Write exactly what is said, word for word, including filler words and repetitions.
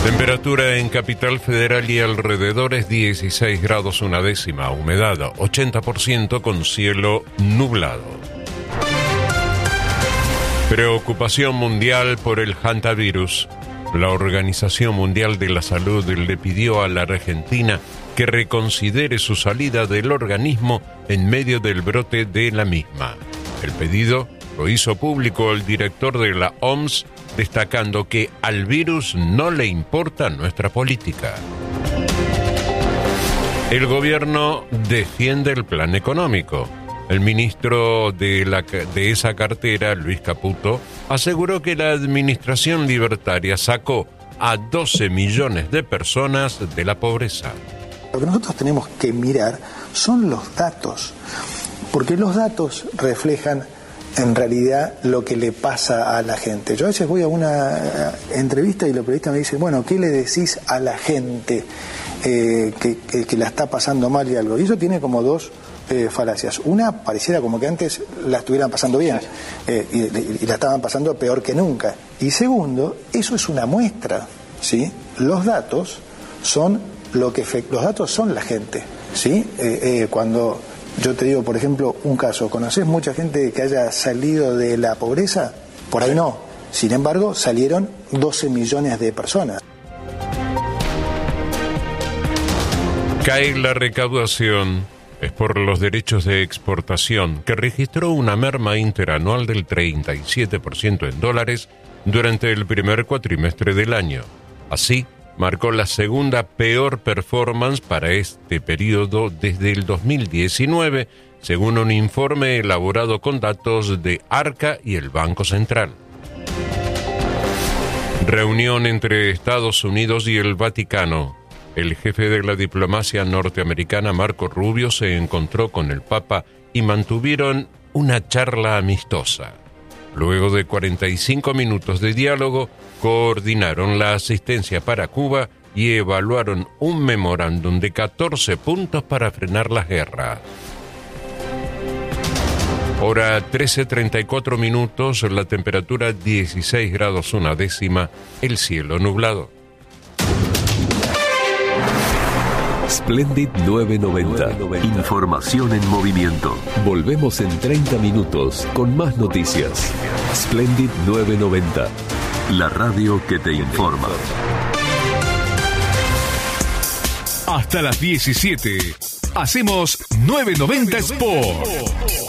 Temperatura en Capital Federal y alrededores dieciséis grados una décima, humedad ochenta por ciento con cielo nublado. Preocupación mundial por el hantavirus. La Organización Mundial de la Salud le pidió a la Argentina que reconsidere su salida del organismo en medio del brote de la misma. El pedido lo hizo público el director de la O M S, destacando que al virus no le importa nuestra política. El gobierno defiende el plan económico. El ministro de, la, de esa cartera, Luis Caputo, aseguró que la administración libertaria sacó a doce millones de personas de la pobreza. Lo que nosotros tenemos que mirar son los datos, porque los datos reflejan en realidad lo que le pasa a la gente. Yo a veces voy a una entrevista y los periodistas me dicen, bueno, ¿qué le decís a la gente eh, que, que, que la está pasando mal y algo? Y eso tiene como dos eh, falacias. Una, pareciera como que antes la estuvieran pasando bien eh, y, y la estaban pasando peor que nunca. Y segundo, eso es una muestra, ¿sí? Los datos son lo que los datos son la gente, ¿sí? Eh, eh, cuando yo te digo, por ejemplo, un caso, ¿conoces mucha gente que haya salido de la pobreza? Por ahí no. Sin embargo, salieron doce millones de personas. Cae la recaudación. Es por los derechos de exportación, que registró una merma interanual del treinta y siete por ciento en dólares durante el primer cuatrimestre del año. Así, marcó la segunda peor performance para este periodo desde el dos mil diecinueve, según un informe elaborado con datos de Arca y el Banco Central. Reunión entre Estados Unidos y el Vaticano. El jefe de la diplomacia norteamericana, Marco Rubio, se encontró con el Papa y mantuvieron una charla amistosa. Luego de cuarenta y cinco minutos de diálogo, coordinaron la asistencia para Cuba y evaluaron un memorándum de catorce puntos para frenar las guerras. Hora trece treinta y cuatro minutos, la temperatura dieciséis grados una décima, el cielo nublado. Splendid nueve noventa. Información en movimiento. Volvemos en treinta minutos con más noticias. Splendid nueve noventa. La radio que te informa. Hasta las diecisiete. Hacemos nueve noventa Sport.